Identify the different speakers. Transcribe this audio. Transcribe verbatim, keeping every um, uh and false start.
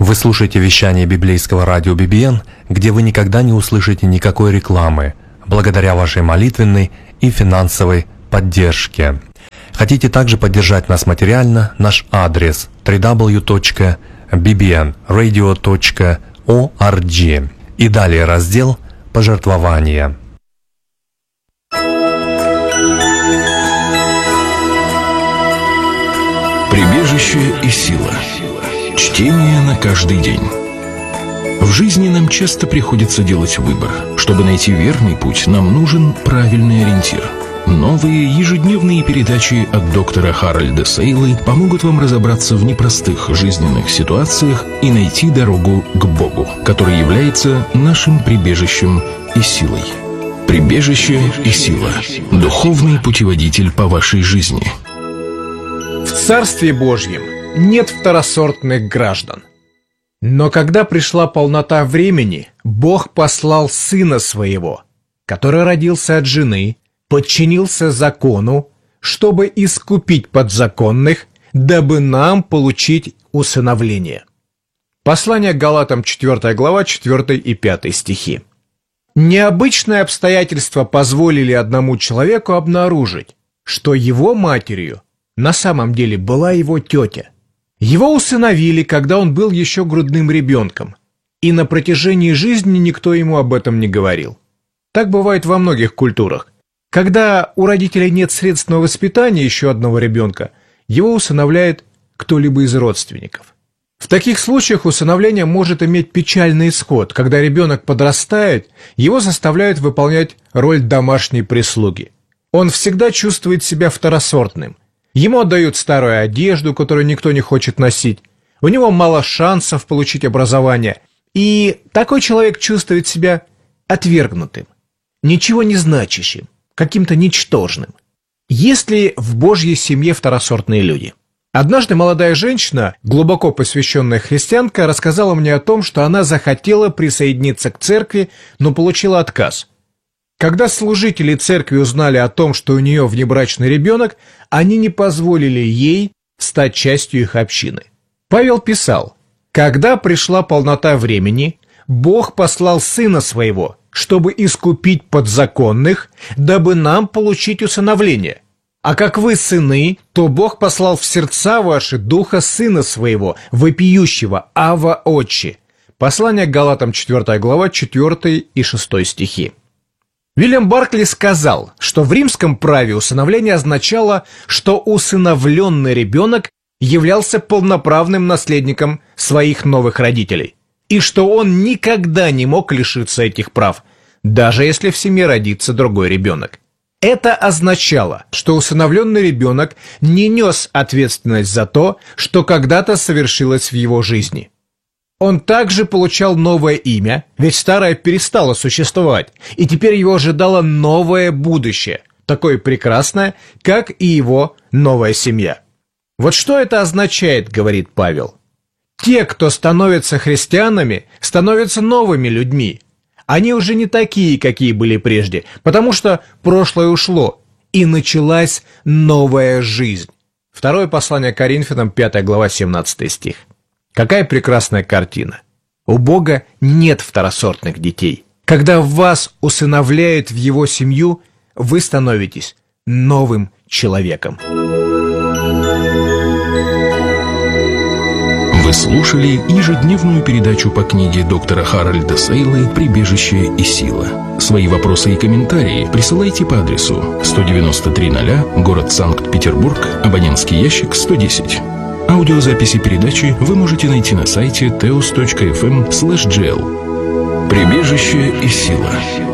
Speaker 1: Вы слушаете вещание библейского радио би би эн, где вы никогда не услышите никакой рекламы, благодаря вашей молитвенной и финансовой поддержке. Хотите также поддержать нас материально? Наш адрес дабл ю дабл ю дабл ю точка би би эн радио точка орг. И далее раздел «Пожертвования».
Speaker 2: Прибежище и сила. Чтение на каждый день. В жизни нам часто приходится делать выбор. Чтобы найти верный путь, нам нужен правильный ориентир. Новые ежедневные передачи от доктора Харальда Сейлы помогут вам разобраться в непростых жизненных ситуациях и найти дорогу к Богу, который является нашим прибежищем и силой. Прибежище и сила. Духовный путеводитель по вашей жизни.
Speaker 3: В Царстве Божьем нет второсортных граждан. Но когда пришла полнота времени, Бог послал Сына Своего, который родился от жены, подчинился закону, чтобы искупить подзаконных, дабы нам получить усыновление. Послание к Галатам, четвёртая глава, четвёртый и пятый стихи. Необычные обстоятельства позволили одному человеку обнаружить, что его матерью на самом деле была его тетя. Его усыновили, когда он был еще грудным ребенком, и на протяжении жизни никто ему об этом не говорил. Так бывает во многих культурах. Когда у родителей нет средств на воспитание еще одного ребенка, его усыновляет кто-либо из родственников. В таких случаях усыновление может иметь печальный исход. Когда ребенок подрастает, его заставляют выполнять роль домашней прислуги. Он всегда чувствует себя второсортным. Ему отдают старую одежду, которую никто не хочет носить. У него мало шансов получить образование. И такой человек чувствует себя отвергнутым, ничего не значащим, каким-то ничтожным. Есть ли в Божьей семье второсортные люди? Однажды молодая женщина, глубоко посвященная христианка, рассказала мне о том, что она захотела присоединиться к церкви, но получила отказ. Когда служители церкви узнали о том, что у нее внебрачный ребенок, они не позволили ей стать частью их общины. Павел писал: «Когда пришла полнота времени, Бог послал Сына Своего, чтобы искупить подзаконных, дабы нам получить усыновление. А как вы сыны, то Бог послал в сердца ваши Духа Сына Своего, вопиющего Ава Отче». Послание к Галатам, четвёртая глава, четвёртый и шестой стихи. Уильям Баркли сказал, что в римском праве усыновление означало, что усыновленный ребенок являлся полноправным наследником своих новых родителей, и что он никогда не мог лишиться этих прав, даже если в семье родится другой ребенок. Это означало, что усыновленный ребенок не нес ответственность за то, что когда-то совершилось в его жизни. Он также получал новое имя, ведь старое перестало существовать, и теперь его ожидало новое будущее, такое прекрасное, как и его новая семья. Вот что это означает, говорит Павел. Те, кто становятся христианами, становятся новыми людьми. Они уже не такие, какие были прежде, потому что прошлое ушло, и началась новая жизнь. Второе послание к Коринфянам, пятая глава, семнадцатый стих. Какая прекрасная картина. У Бога нет второсортных детей. Когда вас усыновляют в Его семью, вы становитесь новым человеком.
Speaker 2: Вы слушали ежедневную передачу по книге доктора Харальда Сейлы «Прибежище и сила». Свои вопросы и комментарии присылайте по адресу сто девяносто три ноль, город Санкт-Петербург, абонентский ящик сто десять. Аудиозаписи передачи вы можете найти на сайте теос точка эф эм слэш джи эл. Прибежище и сила.